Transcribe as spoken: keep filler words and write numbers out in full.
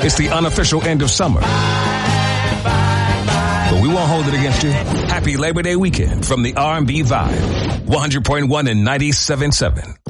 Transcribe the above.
It's the unofficial end of summer. But we won't hold it against you. Happy Labor Day weekend from the R and B Vibe. one hundred point one and ninety-seven point seven.